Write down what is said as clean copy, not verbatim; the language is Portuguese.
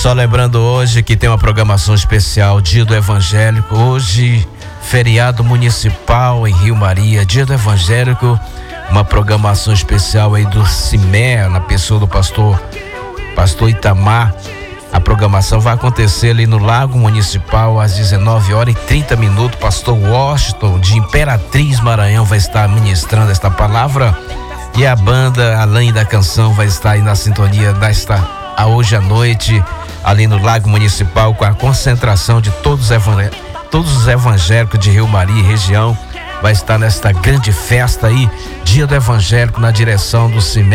Só lembrando hoje que tem uma programação especial, Dia do Evangélico. Hoje, feriado municipal em Rio Maria, Dia do Evangélico. Uma programação especial aí do CIMER, na pessoa do pastor Itamar. A programação vai acontecer ali no Lago Municipal às 19h30. Pastor Washington, de Imperatriz, Maranhão, vai estar ministrando esta palavra. E a banda Além da Canção vai estar aí na sintonia hoje à noite, ali no Lago Municipal, com a concentração de todos os evangélicos de Rio Maria e região. Vai estar nesta grande festa aí, Dia do Evangélico, na direção do CIMER.